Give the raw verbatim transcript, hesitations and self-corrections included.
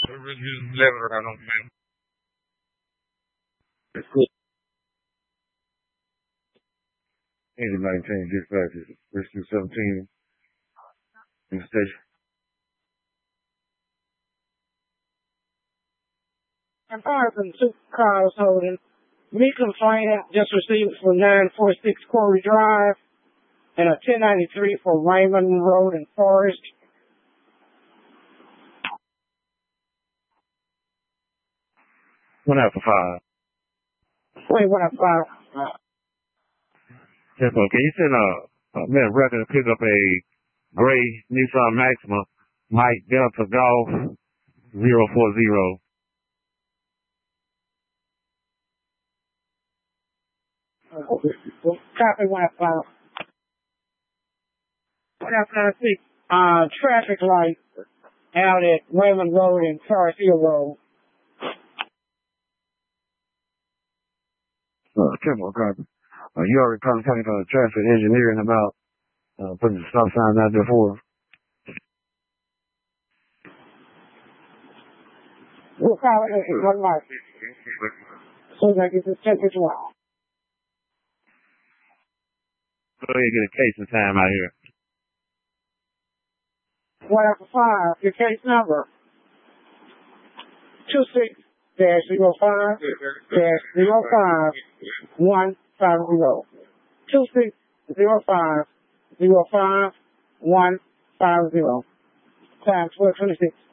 Just let it around on me. It's good. Engine nineteen dispatches. Rescue seventeen in the station. And five and two cars holding. Me complaint just received for nine forty-six Quarry Drive and a ten ninety-three for Raymond Road and Forest. One out for five. Wait, what up, five? Yes, sir. Can you send a, a man record to pick up a gray Nissan Maxima, Mike Delta Golf zero four zero? Copy one up, five. One up, nine six. Uh, traffic light out at Raymond Road and Forest Hill Road. Uh, Temple copy. Uh, you already contacted uh, traffic engineering about uh, putting the stop sign out there for us. We'll call it in one mark. So that gets the temperature one. Go ahead and get a case of time out here. One up for five. Your case number. Two six dash zero five dash zero five one five zero. Two six zero five zero five one five zero. Time twelve twenty six.